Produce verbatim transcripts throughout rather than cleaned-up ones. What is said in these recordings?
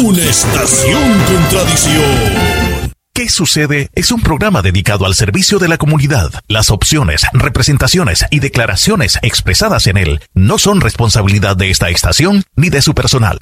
Una estación con tradición. ¿Qué sucede? Es un programa dedicado al servicio de la comunidad. Las opciones, representaciones y declaraciones expresadas en él no son responsabilidad de esta estación ni de su personal.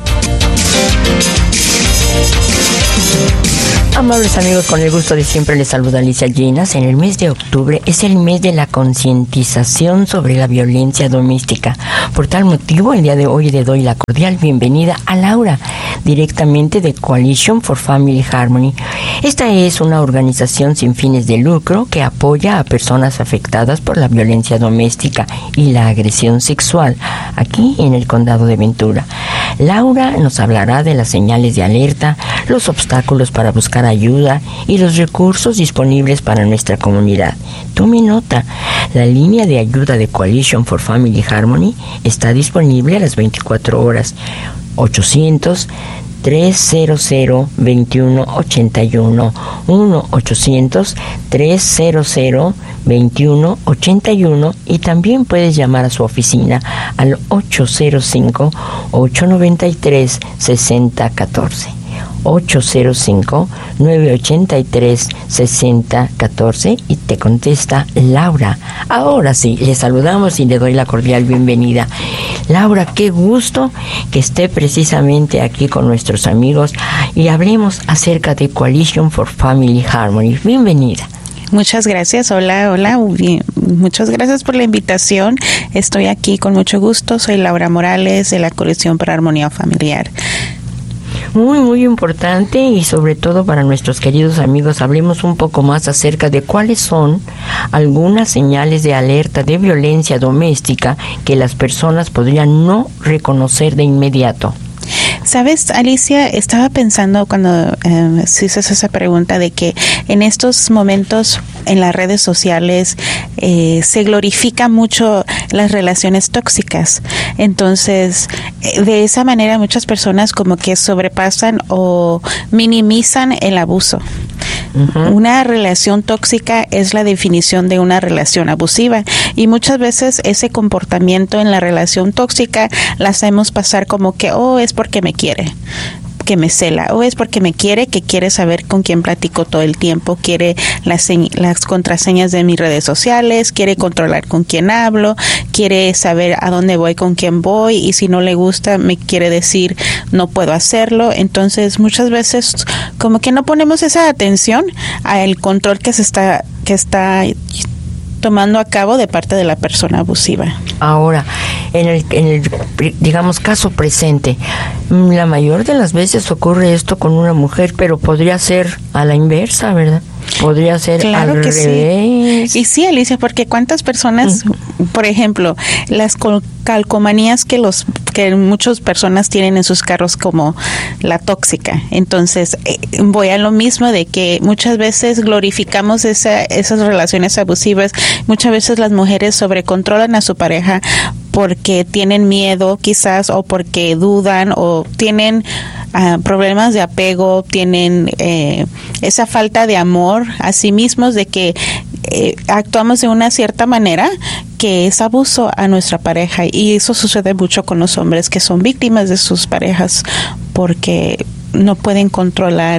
Amables amigos, con el gusto de siempre les saluda Alicia Llenas. En el mes de octubre es el mes de la concientización sobre la violencia doméstica. Por tal motivo, el día de hoy le doy la cordial bienvenida a Laura, directamente de Coalition for Family Harmony. Esta es una organización sin fines de lucro que apoya a personas afectadas por la violencia doméstica y la agresión sexual aquí en el condado de Ventura. Laura nos hablará de las señales de alerta, los obstáculos para buscar ayuda y los recursos disponibles para nuestra comunidad. Tome nota, la línea de ayuda de Coalition for Family Harmony está disponible a las veinticuatro horas. ochocientos, trescientos, veintiuno ochenta y uno, uno ochocientos, trescientos, veintiuno ochenta y uno, y también puedes llamar a su oficina al ocho cero cinco, ocho nueve tres, seis cero uno cuatro. ocho cero cinco, nueve ocho tres, seis cero uno cuatro y te contesta Laura. Ahora sí, le saludamos y le doy la cordial bienvenida. Laura, qué gusto que esté precisamente aquí con nuestros amigos y hablemos acerca de Coalition for Family Harmony. Bienvenida. Muchas gracias, hola, hola, bien, muchas gracias por la invitación. Estoy aquí con mucho gusto. Soy Laura Morales de la Coalición para Armonía Familiar. Muy, muy importante, y sobre todo para nuestros queridos amigos, hablemos un poco más acerca de cuáles son algunas señales de alerta de violencia doméstica que las personas podrían no reconocer de inmediato. Sabes, Alicia, estaba pensando cuando eh, hiciste esa pregunta de que en estos momentos en las redes sociales eh, se glorifica mucho las relaciones tóxicas. Entonces, eh, de esa manera muchas personas como que sobrepasan o minimizan el abuso. Uh-huh. Una relación tóxica es la definición de una relación abusiva, y muchas veces ese comportamiento en la relación tóxica la hacemos pasar como que, oh, es porque me quiere, que me cela, o es porque me quiere, que quiere saber con quién platico todo el tiempo, quiere las, las contraseñas de mis redes sociales, quiere controlar con quién hablo, quiere saber a dónde voy, con quién voy, y si no le gusta me quiere decir no puedo hacerlo. Entonces muchas veces como que no ponemos esa atención al control que se está que está tomando a cabo de parte de la persona abusiva. Ahora, en el, en el, digamos, caso presente, la mayor de las veces ocurre esto con una mujer, pero podría ser a la inversa, ¿verdad? Podría ser claro al que revés. Sí. Y sí, Alicia, porque cuántas personas, uh-huh. por ejemplo, las calcomanías que los que muchas personas tienen en sus carros como la tóxica. Entonces, eh, voy a lo mismo de que muchas veces glorificamos esa, esas relaciones abusivas. Muchas veces las mujeres sobrecontrolan a su pareja porque tienen miedo quizás, o porque dudan, o tienen uh, problemas de apego, tienen eh, esa falta de amor a sí mismos, de que eh, actuamos de una cierta manera que es abuso a nuestra pareja. Y eso sucede mucho con los hombres que son víctimas de sus parejas porque no pueden controlar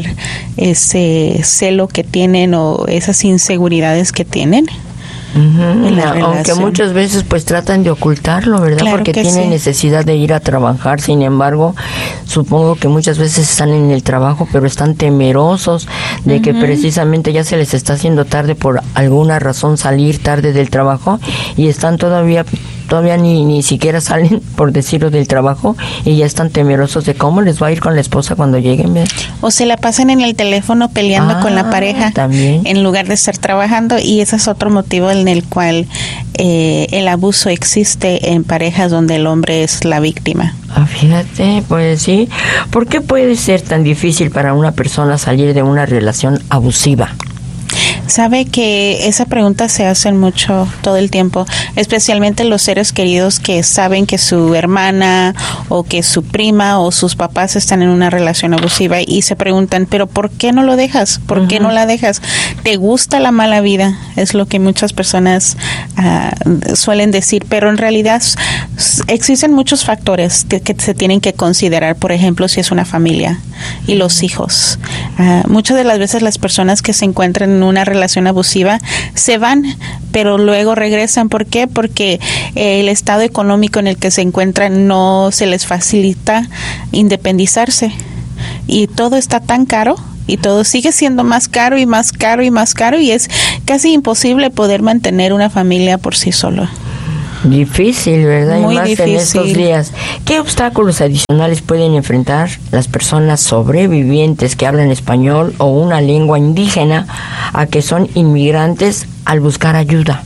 ese celo que tienen o esas inseguridades que tienen. Uh-huh. No, aunque muchas veces pues tratan de ocultarlo, ¿verdad? Claro porque que tienen sí. necesidad de ir a trabajar. Sin embargo, supongo que muchas veces están en el trabajo, pero están temerosos de uh-huh. que precisamente ya se les está haciendo tarde por alguna razón, salir tarde del trabajo, y están todavía todavía ni ni siquiera salen, por decirlo, del trabajo, y ya están temerosos de cómo les va a ir con la esposa cuando lleguen, ¿verdad? O se la pasan en el teléfono peleando ah, con la pareja también, en lugar de estar trabajando, y ese es otro motivo en el cual eh, el abuso existe en parejas donde el hombre es la víctima. Ah, fíjate, pues sí. ¿Por qué puede ser tan difícil para una persona salir de una relación abusiva? Sabe que esa pregunta se hace mucho todo el tiempo, especialmente los seres queridos que saben que su hermana o que su prima o sus papás están en una relación abusiva y se preguntan, pero ¿por qué no lo dejas? ¿Por uh-huh. qué no la dejas? ¿Te gusta la mala vida? Es lo que muchas personas uh, suelen decir, pero en realidad existen muchos factores que, que se tienen que considerar. Por ejemplo, si es una familia y los hijos. Uh, muchas de las veces las personas que se encuentran en una relación abusiva se van, pero luego regresan. ¿Por qué? Porque el estado económico en el que se encuentran no se les facilita independizarse y todo está tan caro y todo sigue siendo más caro y más caro y más caro y es casi imposible poder mantener una familia por sí solo. Difícil, ¿verdad? Muy y más difícil. En estos días. ¿Qué obstáculos adicionales pueden enfrentar las personas sobrevivientes que hablan español o una lengua indígena a que son inmigrantes al buscar ayuda?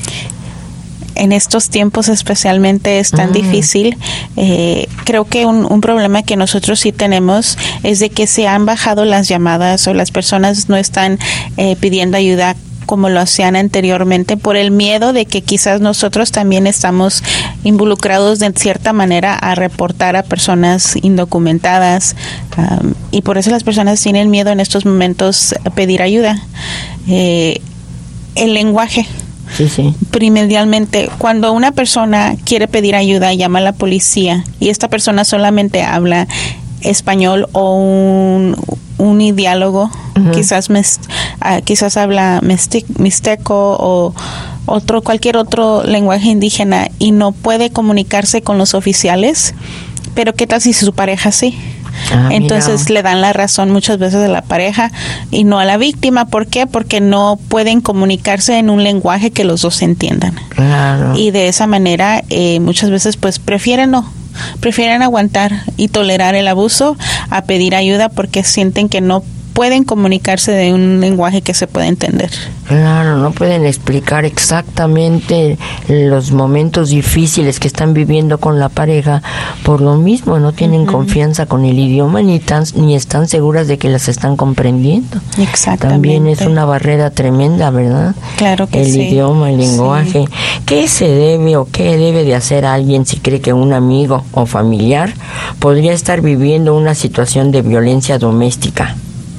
En estos tiempos especialmente es tan mm. difícil. Eh, creo que un, un problema que nosotros sí tenemos es de que se han bajado las llamadas o las personas no están eh, pidiendo ayuda como lo hacían anteriormente por el miedo de que quizás nosotros también estamos involucrados de cierta manera a reportar a personas indocumentadas um, y por eso las personas tienen miedo en estos momentos a pedir ayuda. Eh, el lenguaje. Sí, sí. Primordialmente, cuando una persona quiere pedir ayuda, llama a la policía y esta persona solamente habla español o un, un diálogo, uh-huh. quizás mes, uh, quizás habla mesti, mixteco o otro cualquier otro lenguaje indígena y no puede comunicarse con los oficiales, pero ¿qué tal si su pareja sí? Ah, entonces mira. Le dan la razón muchas veces a la pareja y no a la víctima. ¿Por qué? Porque no pueden comunicarse en un lenguaje que los dos entiendan. Claro. Y de esa manera eh, muchas veces pues prefieren no, prefieren aguantar y tolerar el abuso a pedir ayuda porque sienten que no pueden comunicarse de un lenguaje que se puede entender. Claro, no pueden explicar exactamente los momentos difíciles que están viviendo con la pareja, por lo mismo no tienen uh-huh. confianza con el idioma ni tan, ni están seguras de que las están comprendiendo. Exactamente. También es una barrera tremenda, ¿verdad? Claro que el sí. El idioma, el lenguaje. Sí. ¿Qué se debe o qué debe de hacer alguien si cree que un amigo o familiar podría estar viviendo una situación de violencia doméstica?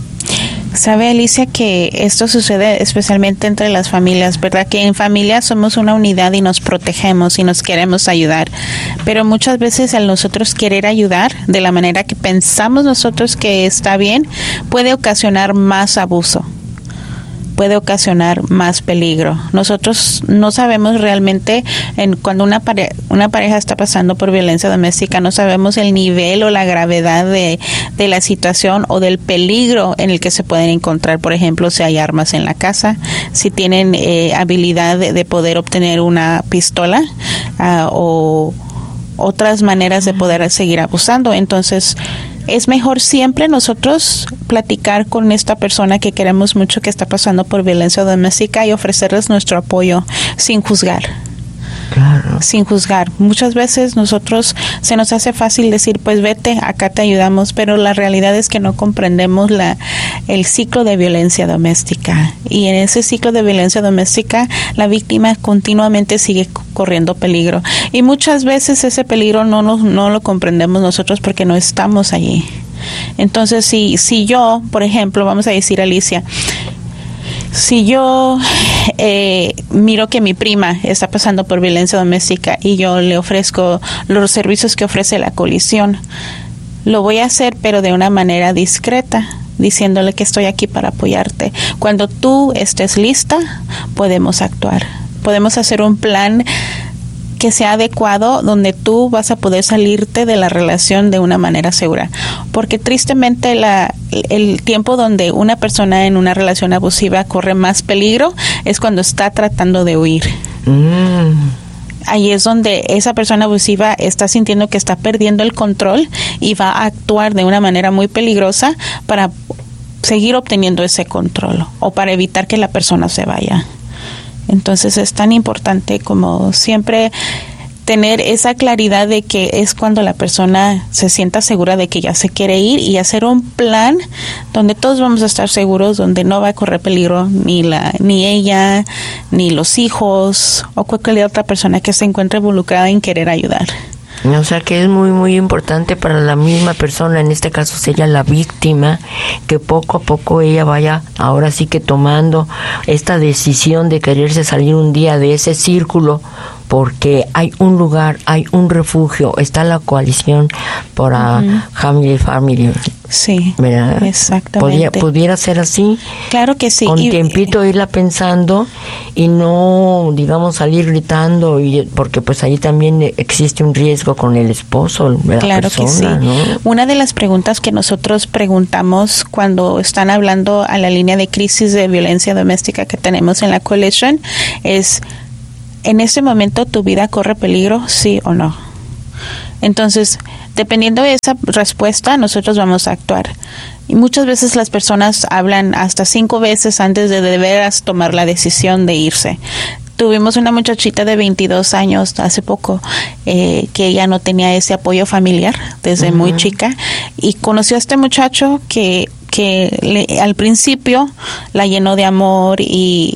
Sabe, Alicia, que esto sucede especialmente entre las familias, ¿verdad? Que en familia somos una unidad y nos protegemos y nos queremos ayudar, pero muchas veces al nosotros querer ayudar de la manera que pensamos nosotros que está bien, puede ocasionar más abuso, puede ocasionar más peligro. Nosotros no sabemos realmente en cuando una pareja, una pareja está pasando por violencia doméstica, no sabemos el nivel o la gravedad de, de la situación o del peligro en el que se pueden encontrar. Por ejemplo, si hay armas en la casa, si tienen eh, habilidad de, de poder obtener una pistola uh, o otras maneras de poder seguir abusando. Entonces, es mejor siempre nosotros platicar con esta persona que queremos mucho que está pasando por violencia doméstica y ofrecerles nuestro apoyo sin juzgar. Claro. Sin juzgar. Muchas veces nosotros se nos hace fácil decir, pues vete, acá te ayudamos, pero la realidad es que no comprendemos la el ciclo de violencia doméstica. Y en ese ciclo de violencia doméstica, la víctima continuamente sigue corriendo peligro. Y muchas veces ese peligro no, no, no lo comprendemos nosotros porque no estamos allí. Entonces, si, si yo, por ejemplo, vamos a decir, Alicia, si yo eh, miro que mi prima está pasando por violencia doméstica y yo le ofrezco los servicios que ofrece la coalición, lo voy a hacer pero de una manera discreta, diciéndole que estoy aquí para apoyarte. Cuando tú estés lista, podemos actuar. Podemos hacer un plan que sea adecuado, donde tú vas a poder salirte de la relación de una manera segura. Porque tristemente la, el tiempo donde una persona en una relación abusiva corre más peligro es cuando está tratando de huir. Mm. Ahí es donde esa persona abusiva está sintiendo que está perdiendo el control y va a actuar de una manera muy peligrosa para seguir obteniendo ese control o para evitar que la persona se vaya. Entonces es tan importante como siempre tener esa claridad de que es cuando la persona se sienta segura de que ya se quiere ir y hacer un plan donde todos vamos a estar seguros, donde no va a correr peligro ni la ni ella, ni los hijos o cualquier otra persona que se encuentre involucrada en querer ayudar. O sea que es muy muy importante para la misma persona, en este caso sería la víctima, que poco a poco ella vaya ahora sí que tomando esta decisión de quererse salir un día de ese círculo, porque hay un lugar, hay un refugio, está la coalición para uh-huh. Family Family. Sí, ¿verdad? Exactamente. Podría, pudiera ser así. Claro que sí. Con y, tiempito irla pensando y no, digamos, salir gritando, y porque pues ahí también existe un riesgo con el esposo, la claro persona, que sí. ¿no? Una de las preguntas que nosotros preguntamos cuando están hablando a la línea de crisis de violencia doméstica que tenemos en la coalición es: ¿en este momento tu vida corre peligro, sí o no? Entonces, dependiendo de esa respuesta, nosotros vamos a actuar. Y muchas veces las personas hablan hasta cinco veces antes de de veras tomar la decisión de irse. Tuvimos una muchachita de veintidós años hace poco eh, que ella no tenía ese apoyo familiar desde uh-huh. muy chica, y conoció a este muchacho que, que le, al principio la llenó de amor y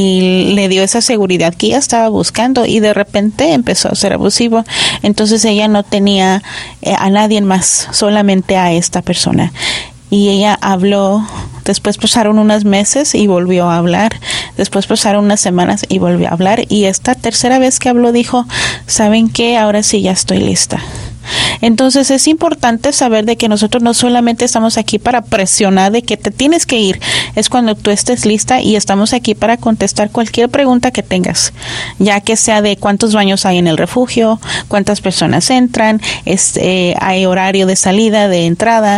y le dio esa seguridad que ella estaba buscando, y de repente empezó a ser abusivo. Entonces ella no tenía eh, a nadie más, solamente a esta persona. Y ella habló, después pasaron unos meses y volvió a hablar, después pasaron unas semanas y volvió a hablar, y esta tercera vez que habló dijo: ¿saben qué? Ahora sí ya estoy lista. Entonces es importante saber de que nosotros no solamente estamos aquí para presionar de que te tienes que ir, es cuando tú estés lista, y estamos aquí para contestar cualquier pregunta que tengas, ya que sea de cuántos baños hay en el refugio, cuántas personas entran, es, eh, hay horario de salida, de entrada,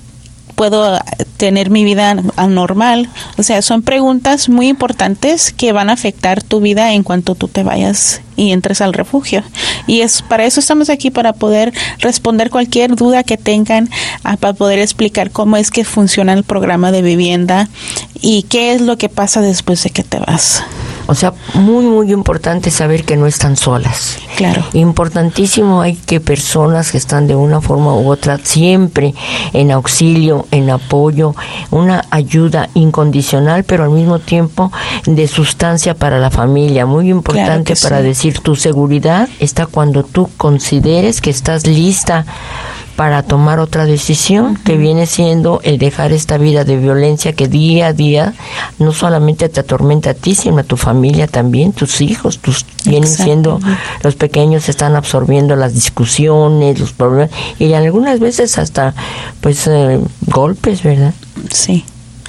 puedo tener mi vida normal. O sea, son preguntas muy importantes que van a afectar tu vida en cuanto tú te vayas y entres al refugio. Y es para eso estamos aquí, para poder responder cualquier duda que tengan, para poder explicar cómo es que funciona el programa de vivienda y qué es lo que pasa después de que te vas. O sea, muy, muy importante saber que no están solas. Claro. Importantísimo, hay que personas que están de una forma u otra siempre en auxilio, en apoyo, una ayuda incondicional, pero al mismo tiempo de sustancia para la familia. Muy importante, claro, para sí. decir, tu seguridad está cuando tú consideres que estás lista para tomar otra decisión, uh-huh. que viene siendo el dejar esta vida de violencia que día a día no solamente te atormenta a ti, sino a tu familia también, tus hijos, tus vienen siendo, los pequeños están absorbiendo las discusiones, los problemas, y algunas veces hasta pues eh, golpes, ¿verdad? Sí.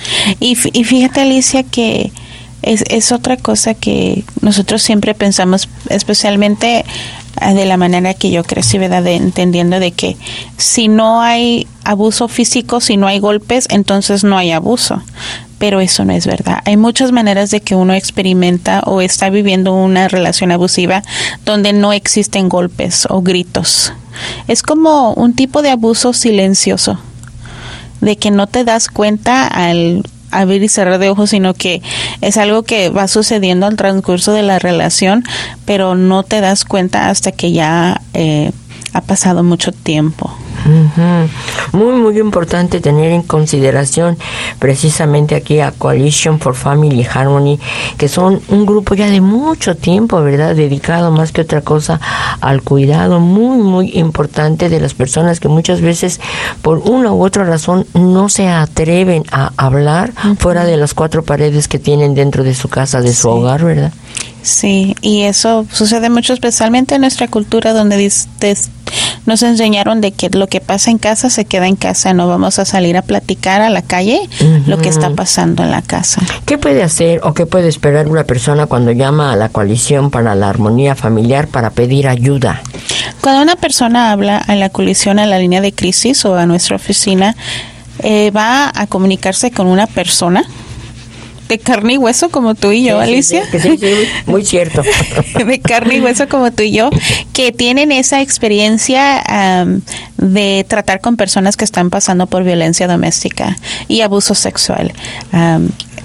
Y, y fíjate, Alicia, que es, es otra cosa que nosotros siempre pensamos, especialmente de la manera que yo crecí, ¿verdad? De, entendiendo de que si no hay abuso físico, si no hay golpes, entonces no hay abuso. Pero eso no es verdad. Hay muchas maneras de que uno experimenta o está viviendo una relación abusiva donde no existen golpes o gritos. Es como un tipo de abuso silencioso, de que no te das cuenta al abrir y cerrar de ojos, sino que es algo que va sucediendo al transcurso de la relación, pero no te das cuenta hasta que ya eh, ha pasado mucho tiempo. Uh-huh. Muy, muy importante tener en consideración precisamente aquí a Coalition for Family Harmony, que son un grupo ya de mucho tiempo, ¿verdad? Dedicado más que otra cosa al cuidado muy, muy importante de las personas que muchas veces por una u otra razón no se atreven a hablar uh-huh. fuera de las cuatro paredes que tienen dentro de su casa, de su sí. hogar, ¿verdad? Sí, y eso sucede mucho, especialmente en nuestra cultura, donde dis, des, nos enseñaron de que lo que pasa en casa se queda en casa, no vamos a salir a platicar a la calle uh-huh. lo que está pasando en la casa. ¿Qué puede hacer o qué puede esperar una persona cuando llama a la Coalición para la Armonía Familiar para pedir ayuda? Cuando una persona habla a la coalición, a la línea de crisis o a nuestra oficina, eh, va a comunicarse con una persona de carne y hueso como tú y yo, sí, Alicia. Sí, sí, sí, muy cierto. De carne y hueso como tú y yo, que tienen esa experiencia um, de tratar con personas que están pasando por violencia doméstica y abuso sexual. Um,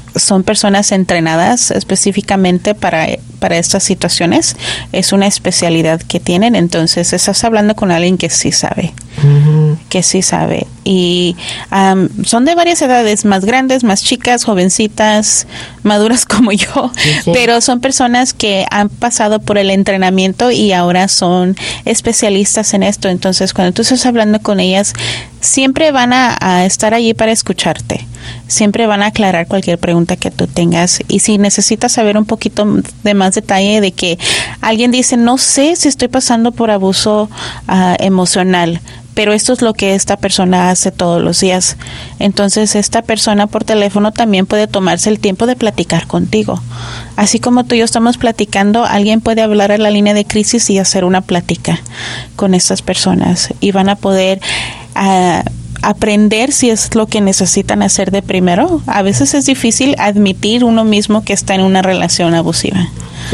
son personas entrenadas específicamente para, para estas situaciones. Es una especialidad que tienen. Entonces estás hablando con alguien que sí sabe. Uh-huh. Que sí sabe. Y um, son de varias edades, más grandes, más chicas, jovencitas, maduras como yo. Sí, sí. Pero son personas que han pasado por el entrenamiento y ahora son especialistas en esto. Entonces cuando tú estás hablando con ellas, siempre van a, a estar allí para escucharte. Siempre van a aclarar cualquier pregunta que tú tengas. Y si necesitas saber un poquito de más detalle de que alguien dice, no sé si estoy pasando por abuso uh, emocional, pero esto es lo que esta persona hace todos los días. Entonces esta persona por teléfono también puede tomarse el tiempo de platicar contigo. Así como tú y yo estamos platicando, alguien puede hablar a la línea de crisis y hacer una plática con estas personas. Y van a poder uh, aprender si es lo que necesitan hacer de primero. A veces es difícil admitir uno mismo que está en una relación abusiva. Sí.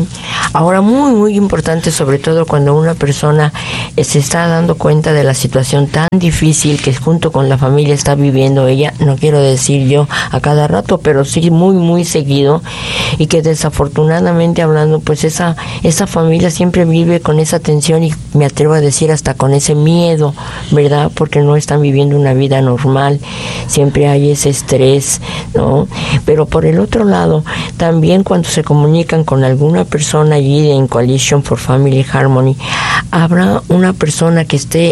Ahora, muy, muy importante, sobre todo cuando una persona se está dando cuenta de la situación tan difícil que junto con la familia está viviendo ella, no quiero decir yo a cada rato, pero sí muy, muy seguido, y que desafortunadamente hablando, pues esa, esa familia siempre vive con esa tensión y me atrevo a decir hasta con ese miedo, ¿verdad? Porque no están viviendo una vida normal, siempre hay ese estrés, ¿no? Pero por el otro lado, también cuando se comunican con alguna persona allí en Coalition for Family Harmony, habrá una persona que esté,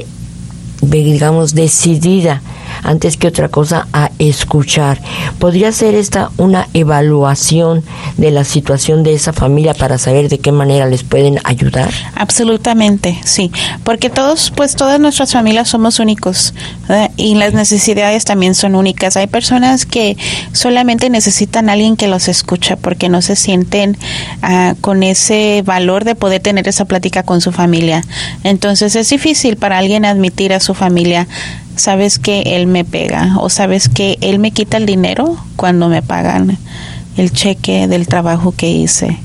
digamos, decidida antes que otra cosa a escuchar. ¿Podría ser esta una evaluación de la situación de esa familia para saber de qué manera les pueden ayudar? Absolutamente, sí, porque todos, pues todas nuestras familias somos únicos, ¿verdad? Y las necesidades también son únicas. Hay personas que solamente necesitan a alguien que los escucha porque no se sienten uh, con ese valor de poder tener esa plática con su familia. Entonces es difícil para alguien admitir a su familia, sabes que él me pega, o sabes que él me quita el dinero cuando me pagan el cheque del trabajo que hice.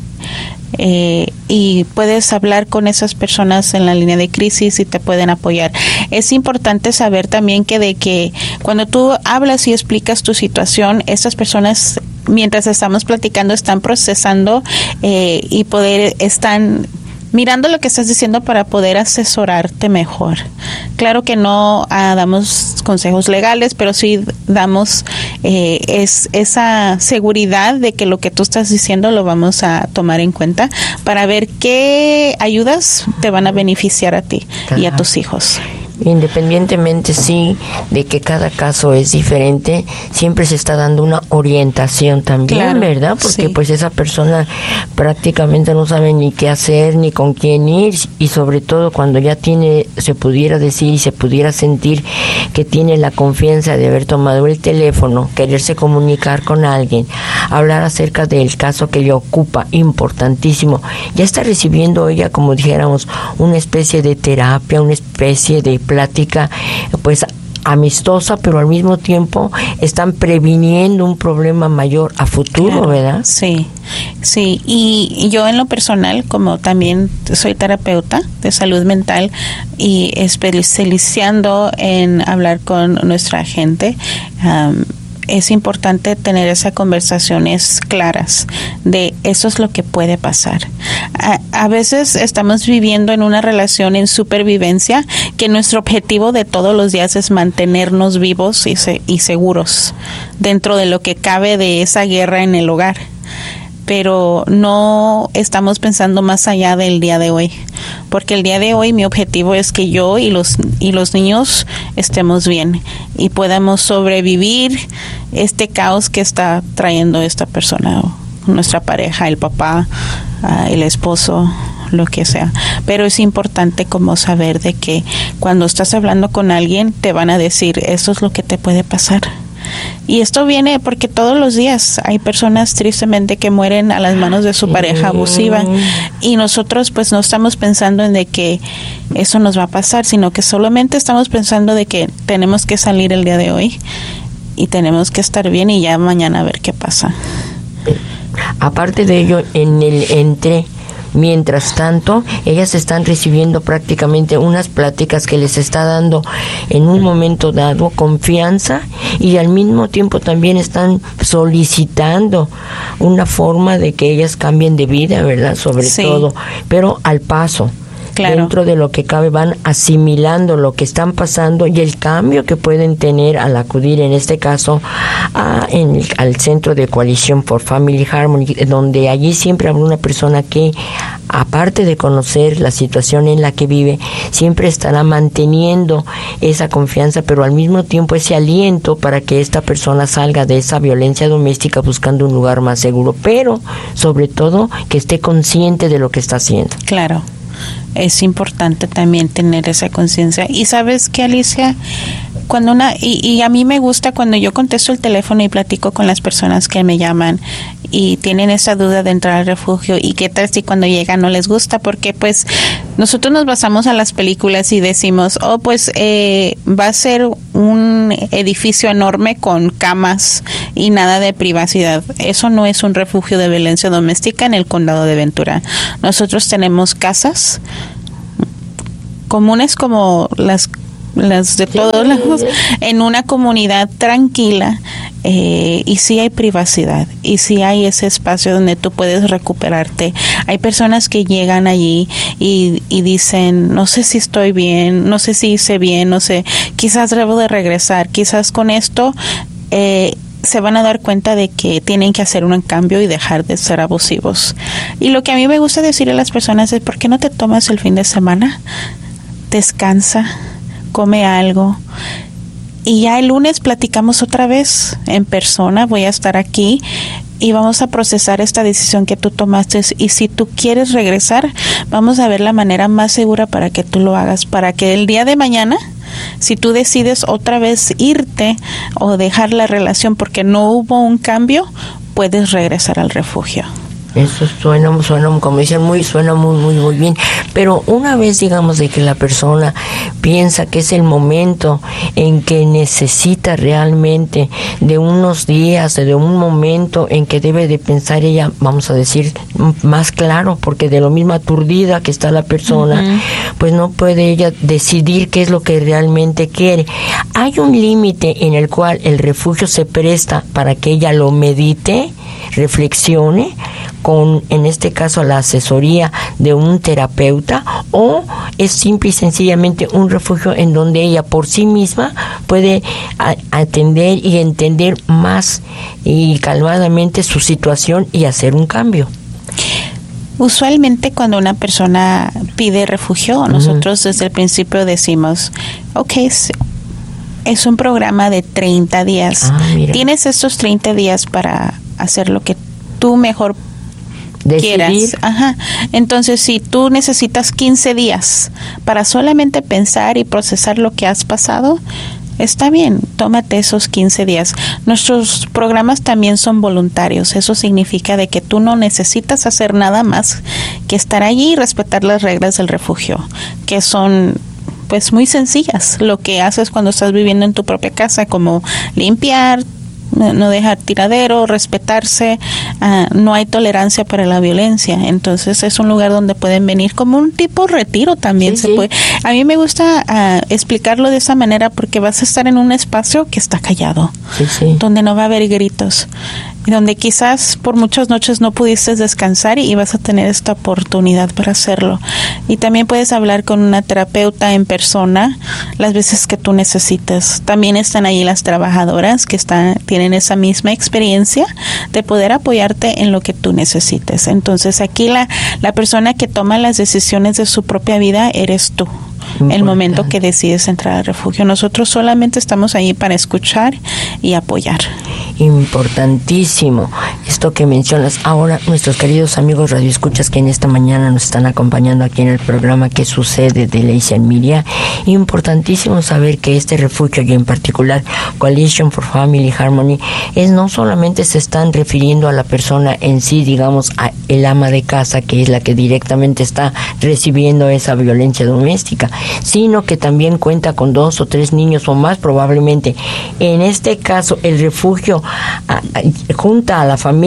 Eh, y puedes hablar con esas personas en la línea de crisis y te pueden apoyar. Es importante saber también que de que cuando tú hablas y explicas tu situación, esas personas, mientras estamos platicando, están procesando eh, y poder están mirando lo que estás diciendo para poder asesorarte mejor. Claro que no ah, damos consejos legales, pero sí damos eh, es, esa seguridad de que lo que tú estás diciendo lo vamos a tomar en cuenta para ver qué ayudas te van a beneficiar a ti y a tus hijos. Independientemente, sí, de que cada caso es diferente, siempre se está dando una orientación también, claro, ¿verdad? Porque sí, pues esa persona prácticamente no sabe ni qué hacer, ni con quién ir, y sobre todo cuando ya tiene, se pudiera decir y se pudiera sentir que tiene la confianza de haber tomado el teléfono, quererse comunicar con alguien, hablar acerca del caso que le ocupa, importantísimo. Ya está recibiendo ella, como dijéramos, una especie de terapia, una especie de plática, pues amistosa, pero al mismo tiempo están previniendo un problema mayor a futuro, claro, ¿verdad? Sí, sí. Y, y yo en lo personal, como también soy terapeuta de salud mental y especializando en hablar con nuestra gente, um, es importante tener esas conversaciones claras de eso es lo que puede pasar. A, a veces estamos viviendo en una relación en supervivencia que nuestro objetivo de todos los días es mantenernos vivos y, se, y seguros dentro de lo que cabe de esa guerra en el hogar. Pero no estamos pensando más allá del día de hoy, porque el día de hoy mi objetivo es que yo y los y los niños estemos bien y podamos sobrevivir este caos que está trayendo esta persona, nuestra pareja, el papá, uh, el esposo, lo que sea. Pero es importante como saber de que cuando estás hablando con alguien te van a decir esto es lo que te puede pasar. Y esto viene porque todos los días hay personas tristemente que mueren a las manos de su pareja abusiva y nosotros pues no estamos pensando en de que eso nos va a pasar, sino que solamente estamos pensando de que tenemos que salir el día de hoy y tenemos que estar bien y ya mañana a ver qué pasa. Aparte de ello, en el entre Mientras tanto, ellas están recibiendo prácticamente unas pláticas que les está dando en un momento dado confianza, y al mismo tiempo también están solicitando una forma de que ellas cambien de vida, ¿verdad? Sobre sí. todo, pero al paso. Claro. Dentro de lo que cabe van asimilando lo que están pasando y el cambio que pueden tener al acudir, en este caso, a, en el, al Centro de Coalition for Family Harmony, donde allí siempre habrá una persona que, aparte de conocer la situación en la que vive, siempre estará manteniendo esa confianza, pero al mismo tiempo ese aliento para que esta persona salga de esa violencia doméstica buscando un lugar más seguro, pero sobre todo que esté consciente de lo que está haciendo. Claro. Es importante también tener esa conciencia. Y sabes qué, Alicia, cuando una y, y a mí me gusta cuando yo contesto el teléfono y platico con las personas que me llaman y tienen esa duda de entrar al refugio, y qué tal si cuando llegan no les gusta, porque pues nosotros nos basamos a las películas y decimos, oh pues eh, va a ser un edificio enorme con camas y nada de privacidad. Eso no es un refugio de violencia doméstica en el condado de Ventura. Nosotros tenemos casas comunes como las las de todos lados, en una comunidad tranquila, eh, y sí hay privacidad, y sí hay ese espacio donde tú puedes recuperarte. Hay personas que llegan allí y, y dicen, no sé si estoy bien, no sé si hice bien, no sé, quizás debo de regresar, quizás con esto eh, se van a dar cuenta de que tienen que hacer un cambio y dejar de ser abusivos. Y lo que a mí me gusta decir a las personas es, ¿por qué no te tomas el fin de semana? Descansa, come algo, y ya el lunes platicamos otra vez en persona. Voy a estar aquí y vamos a procesar esta decisión que tú tomaste, y si tú quieres regresar, vamos a ver la manera más segura para que tú lo hagas, para que el día de mañana, si tú decides otra vez irte o dejar la relación porque no hubo un cambio, puedes regresar al refugio. Eso suena, suena, como dicen, muy, suena muy, muy, muy bien. Pero una vez, digamos, de que la persona piensa que es el momento en que necesita realmente de unos días, de un momento en que debe de pensar ella, vamos a decir, más claro, porque de lo mismo aturdida que está la persona, uh-huh. pues no puede ella decidir qué es lo que realmente quiere. Hay un límite en el cual el refugio se presta para que ella lo medite, reflexione, con, en este caso, la asesoría de un terapeuta, o es simple y sencillamente un refugio en donde ella por sí misma puede a, atender y entender más y calmadamente su situación y hacer un cambio. Usualmente cuando una persona pide refugio, nosotros uh-huh. desde el principio decimos, ok, es un programa de treinta días. Ah, tienes estos treinta días para hacer lo que tú mejor decidir. Quieras. Ajá. Entonces, si tú necesitas quince días para solamente pensar y procesar lo que has pasado, está bien, tómate esos quince días. Nuestros programas también son voluntarios. Eso significa de que tú no necesitas hacer nada más que estar allí y respetar las reglas del refugio, que son pues muy sencillas. Lo que haces cuando estás viviendo en tu propia casa, como limpiar, no dejar tiradero, respetarse, uh, no hay tolerancia para la violencia. Entonces es un lugar donde pueden venir como un tipo retiro también. Sí, se sí. puede. A mí me gusta uh, explicarlo de esa manera porque vas a estar en un espacio que está callado, sí, sí. donde no va a haber gritos, donde quizás por muchas noches no pudiste descansar y vas a tener esta oportunidad para hacerlo. Y también puedes hablar con una terapeuta en persona las veces que tú necesites. También están ahí las trabajadoras que están tienen esa misma experiencia de poder apoyarte en lo que tú necesites. Entonces aquí la, la persona que toma las decisiones de su propia vida eres tú. Importante. El momento que decides entrar al refugio. Nosotros solamente estamos ahí para escuchar y apoyar. Importantísimo esto que mencionas. Ahora, nuestros queridos amigos radioescuchas que en esta mañana nos están acompañando aquí en el programa que sucede de Lacey Miria, importantísimo saber que este refugio, y en particular Coalition for Family Harmony, es no solamente se están refiriendo a la persona en sí, digamos, a el ama de casa, que es la que directamente está recibiendo esa violencia doméstica, sino que también cuenta con dos o tres niños o más probablemente. En este caso, el refugio a, a, junta a la familia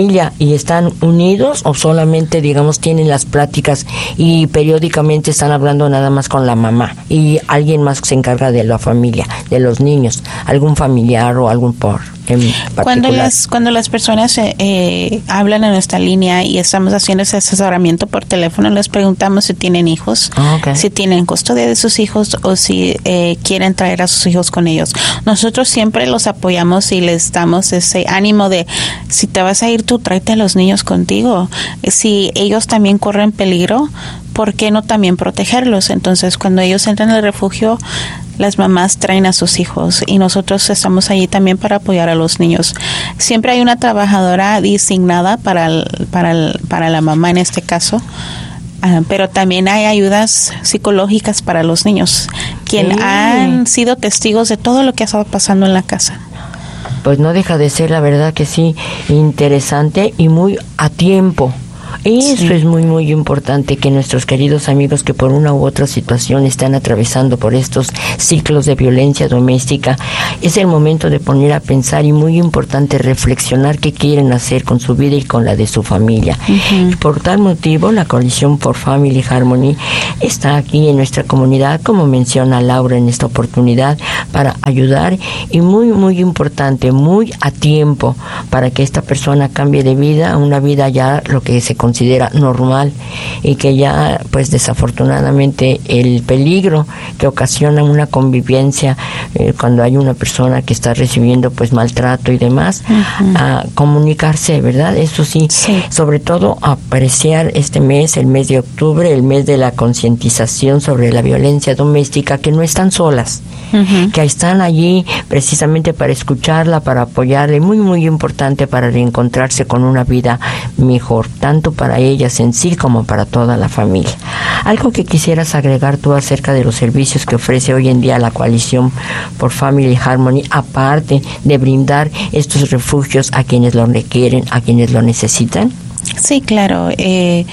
familia y están unidos o solamente, digamos, tienen las pláticas y periódicamente están hablando nada más con la mamá y alguien más se encarga de la familia, de los niños, algún familiar o algún por en cuando las cuando las personas eh, eh, hablan en nuestra línea y estamos haciendo ese asesoramiento por teléfono, les preguntamos si tienen hijos, oh, okay. si tienen custodia de sus hijos o si eh, quieren traer a sus hijos con ellos. Nosotros siempre los apoyamos y les damos ese ánimo de si te vas a ir tú, tráete a los niños contigo. Si ellos también corren peligro, ¿por qué no también protegerlos? Entonces, cuando ellos entran al refugio, las mamás traen a sus hijos y nosotros estamos allí también para apoyar a los niños. Siempre hay una trabajadora designada para el, para el, para la mamá en este caso, uh, pero también hay ayudas psicológicas para los niños, quienes sí. han sido testigos de todo lo que ha estado pasando en la casa. Pues no deja de ser, la verdad que sí, interesante y muy a tiempo. Eso sí. Es muy, muy importante que nuestros queridos amigos que por una u otra situación están atravesando por estos ciclos de violencia doméstica, es el momento de poner a pensar y muy importante reflexionar qué quieren hacer con su vida y con la de su familia. Uh-huh. Por tal motivo, la Coalition for Family Harmony está aquí en nuestra comunidad, como menciona Laura en esta oportunidad, para ayudar y muy, muy importante, muy a tiempo para que esta persona cambie de vida a una vida ya lo que se considera normal y que ya pues desafortunadamente el peligro que ocasiona una convivencia eh, cuando hay una persona que está recibiendo pues maltrato y demás, uh-huh. a comunicarse, ¿verdad? Eso sí, sí, sobre todo apreciar este mes, el mes de octubre, el mes de la concientización sobre la violencia doméstica, que no están solas, uh-huh. que están allí precisamente para escucharla, para apoyarle, muy muy importante para reencontrarse con una vida mejor, tanto para ellas en sí como para toda la familia. ¿Algo que quisieras agregar tú acerca de los servicios que ofrece hoy en día la Coalition for Family Harmony, aparte de brindar estos refugios a quienes lo requieren, a quienes lo necesitan? Sí, claro. Eh,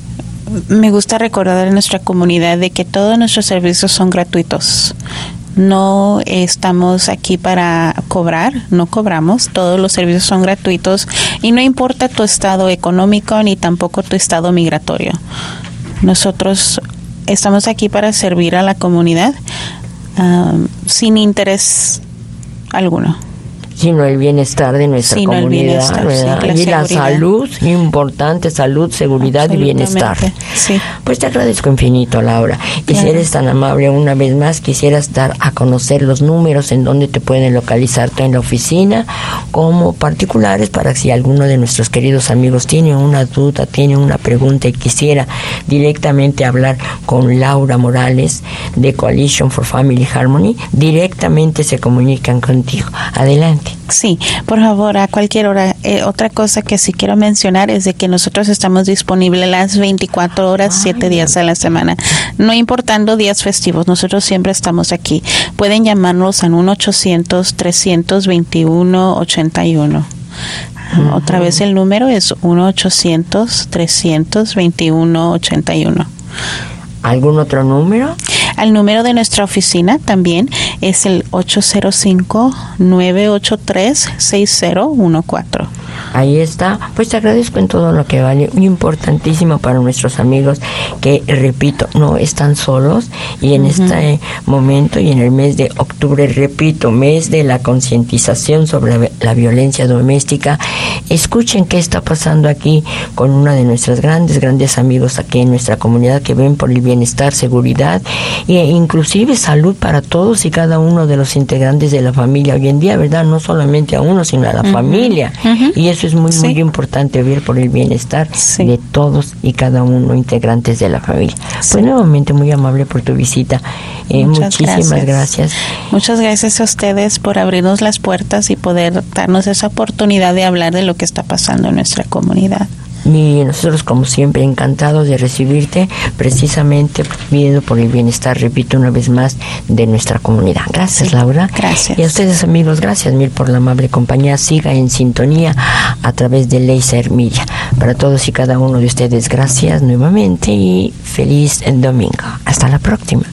me gusta recordar en nuestra comunidad de que todos nuestros servicios son gratuitos. No estamos aquí para cobrar, no cobramos, todos los servicios son gratuitos y no importa tu estado económico ni tampoco tu estado migratorio. Nosotros estamos aquí para servir a la comunidad um, sin interés alguno. Sino el bienestar de nuestra sino comunidad, ¿verdad? Sí, la y la salud, importante, salud, seguridad y bienestar. Sí. Pues te agradezco infinito, Laura. Y claro. Si eres tan amable, una vez más, quisieras dar a conocer los números en donde te pueden localizar tú en la oficina, como particulares, para si alguno de nuestros queridos amigos tiene una duda, tiene una pregunta y quisiera directamente hablar con Laura Morales de Coalition for Family Harmony, directamente se comunican contigo. Adelante. Sí, por favor, a cualquier hora. Eh, otra cosa que sí quiero mencionar es de que nosotros estamos disponibles las veinticuatro horas, siete días a la semana, no importando días festivos. Nosotros siempre estamos aquí. Pueden llamarnos al uno ochocientos, trescientos veintiuno, ochenta y uno. Uh-huh. Otra vez el número es uno ochocientos, trescientos veintiuno, ochenta y uno. ¿Algún otro número? El número de nuestra oficina también es el ocho cero cinco, nueve ocho tres, seis cero uno cuatro. Ahí está. Pues te agradezco en todo lo que vale. Muy importantísimo para nuestros amigos que, repito, no están solos y en uh-huh. este momento y en el mes de octubre, repito, mes de la concientización sobre la violencia doméstica, escuchen qué está pasando aquí con una de nuestras grandes, grandes amigos aquí en nuestra comunidad que ven por el bienestar, seguridad e inclusive salud para todos y cada uno de los integrantes de la familia hoy en día, ¿verdad? No solamente a uno, sino a la uh-huh. familia. Uh-huh. Y eso es muy, sí. muy importante, ver por el bienestar sí. de todos y cada uno integrantes de la familia. Sí. Pues nuevamente muy amable por tu visita. Eh, muchísimas gracias. gracias. Muchas gracias a ustedes por abrirnos las puertas y poder darnos esa oportunidad de hablar de lo que está pasando en nuestra comunidad. Y nosotros, como siempre, encantados de recibirte, precisamente pidiendo por el bienestar, repito una vez más, de nuestra comunidad. Gracias, sí, Laura. Gracias. Y a ustedes, amigos, gracias mil por la amable compañía. Siga en sintonía a través de Laser Media. Para todos y cada uno de ustedes, gracias nuevamente y feliz domingo. Hasta la próxima.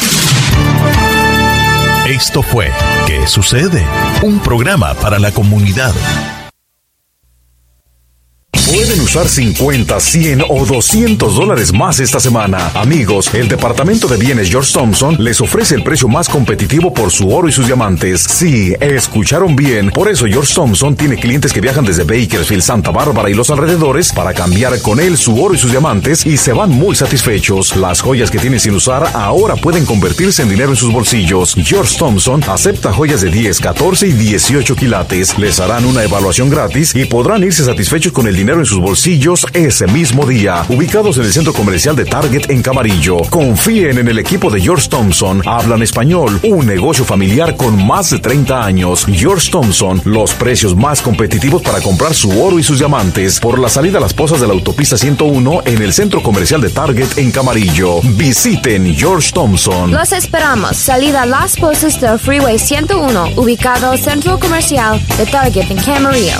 Esto fue ¿Qué sucede? Un programa para la comunidad. Pueden usar cincuenta, cien o doscientos dólares más esta semana. Amigos, el Departamento de Bienes George Thompson les ofrece el precio más competitivo por su oro y sus diamantes. Sí, escucharon bien. Por eso George Thompson tiene clientes que viajan desde Bakersfield, Santa Bárbara y los alrededores para cambiar con él su oro y sus diamantes y se van muy satisfechos. Las joyas que tienen sin usar ahora pueden convertirse en dinero en sus bolsillos. George Thompson acepta joyas de diez, catorce y dieciocho quilates. Les harán una evaluación gratis y podrán irse satisfechos con el dinero en sus bolsillos ese mismo día. Ubicados en el centro comercial de Target en Camarillo. Confíen en el equipo de George Thompson. Hablan español. Un negocio familiar con más de treinta años. George Thompson. Los precios más competitivos para comprar su oro y sus diamantes. Por la salida a Las Pozas de la autopista ciento uno en el centro comercial de Target en Camarillo. Visiten George Thompson. Los esperamos. Salida a Las Pozas del Freeway ciento uno. Ubicado centro comercial de Target en Camarillo.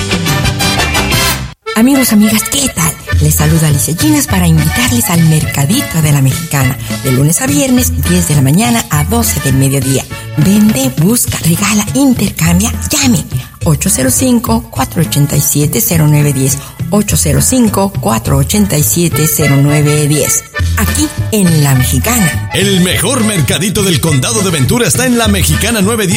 Amigos, amigas, ¿qué tal? Les saluda Alicia Ginas para invitarles al Mercadito de la Mexicana, de lunes a viernes, diez de la mañana a doce del mediodía. Vende, busca, regala, intercambia, llame. ocho cero cinco, cuatro ocho siete, cero nueve uno cero. ocho cero cinco, cuatro ocho siete, cero nueve uno cero. Aquí en La Mexicana. El mejor mercadito del condado de Ventura está en La Mexicana novecientos